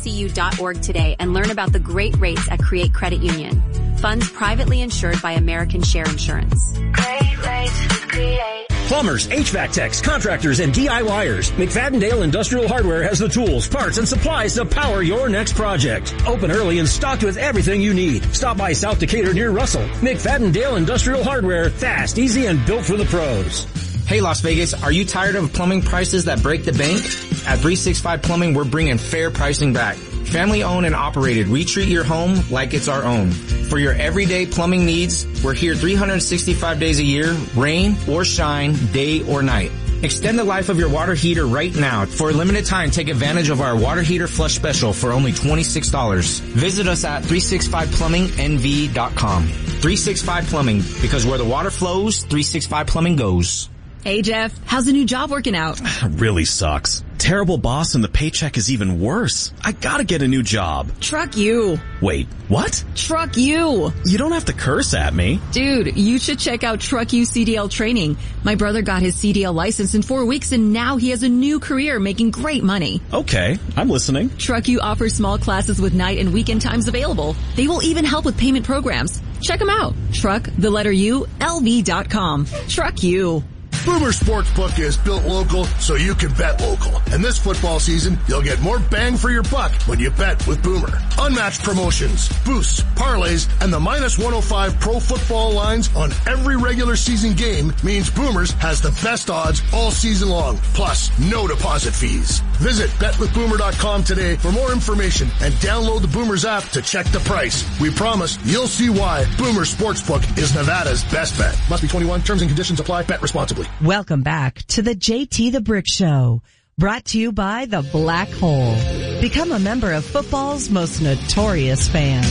CU.org today and learn about the great rates at Create Credit Union. Funds privately insured by American Share Insurance. Great rates with Create. Plumbers, HVAC techs, contractors, and DIYers. McFadden-Dale Industrial Hardware has the tools, parts, and supplies to power your next project. Open early and stocked with everything you need. Stop by South Decatur near Russell. McFadden-Dale Industrial Hardware. Fast, easy, and built for the pros. Hey Las Vegas, are you tired of plumbing prices that break the bank? At 365 Plumbing, we're bringing fair pricing back. Family owned and operated, we treat your home like it's our own. For your everyday plumbing needs, we're here 365 days a year, rain or shine, day or night. Extend the life of your water heater right now. For a limited time, take advantage of our water heater flush special for only $26. Visit us at 365plumbingnv.com. 365 Plumbing, because where the water flows, 365 Plumbing goes. Hey Jeff, how's the new job working out? Really sucks. Terrible boss and the paycheck is even worse. I gotta get a new job. Truck you. Wait, what? Truck you. You don't have to curse at me. Dude, you should check out Truck You CDL training. My brother got his CDL license in 4 weeks and now he has a new career making great money. Okay, I'm listening. Truck You offers small classes with night and weekend times available. They will even help with payment programs. Check them out. Truck, the letter U, LV.com. Truck You. Boomer Sportsbook is built local so you can bet local. And this football season, you'll get more bang for your buck when you bet with Boomer. Unmatched promotions, boosts, parlays, and the minus 105 pro football lines on every regular season game means Boomers has the best odds all season long. Plus, no deposit fees. Visit betwithboomer.com today for more information and download the Boomers app to check the price. We promise you'll see why Boomer Sportsbook is Nevada's best bet. Must be 21. Terms and conditions apply. Bet responsibly. Welcome back to the JT the Brick Show, brought to you by the Black Hole. Become a member of football's most notorious fans.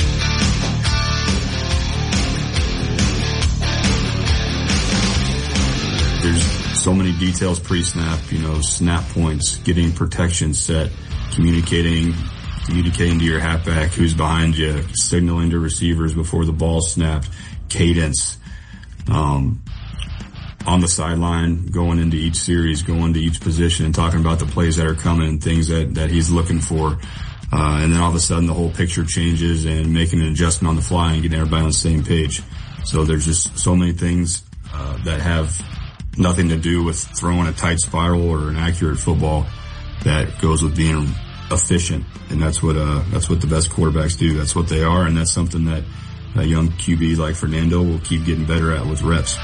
There's so many details pre-snap, snap points, getting protection set, communicating to your halfback who's behind you, signaling to receivers before the ball snapped, cadence, on the sideline, going into each series, going to each position and talking about the plays that are coming and things that he's looking for. And then all of a sudden the whole picture changes and making an adjustment on the fly and getting everybody on the same page. So there's just so many things, that have nothing to do with throwing a tight spiral or an accurate football that goes with being efficient. And that's what the best quarterbacks do. That's what they are. And that's something that a young QB like Fernando will keep getting better at with reps.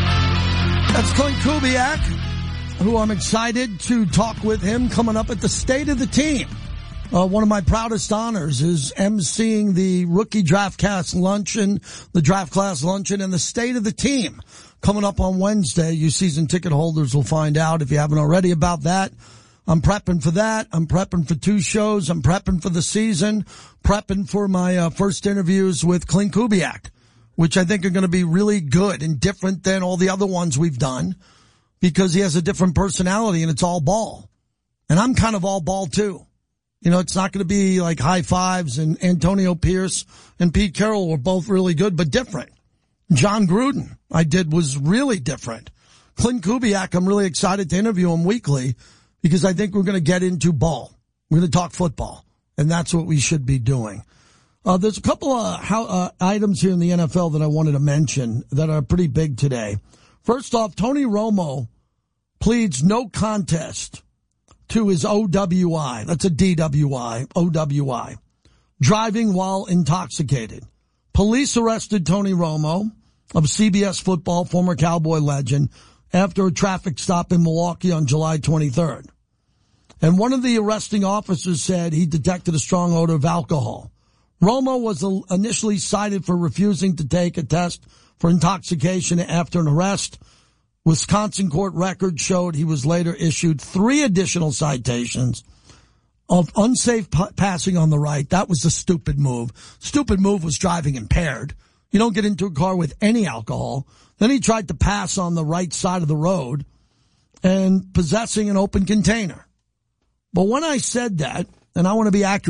That's Clint Kubiak, who I'm excited to talk with him coming up at the State of the Team. One of my proudest honors is emceeing the rookie draft class luncheon, the draft class luncheon, and the State of the Team coming up on Wednesday. You season ticket holders will find out if you haven't already about that. I'm prepping for that. I'm prepping for 2 shows. I'm prepping for the season, prepping for my first interviews with Clint Kubiak, which I think are going to be really good and different than all the other ones we've done because he has a different personality and it's all ball. And I'm kind of all ball too. It's not going to be like high fives, and Antonio Pierce and Pete Carroll were both really good, but different. John Gruden was really different. Clint Kubiak, I'm really excited to interview him weekly because I think we're going to get into ball. We're going to talk football, and that's what we should be doing. There's a couple of items here in the NFL that I wanted to mention that are pretty big today. First off, Tony Romo pleads no contest to his OWI. That's a DWI, OWI. Driving while intoxicated. Police arrested Tony Romo of CBS Football, former Cowboy legend, after a traffic stop in Milwaukee on July 23rd. And one of the arresting officers said he detected a strong odor of alcohol. Romo was initially cited for refusing to take a test for intoxication after an arrest. Wisconsin court records showed he was later issued 3 additional citations of unsafe passing on the right. That was a stupid move. Stupid move was driving impaired. You don't get into a car with any alcohol. Then he tried to pass on the right side of the road and possessing an open container. But when I said that, and I want to be accurate,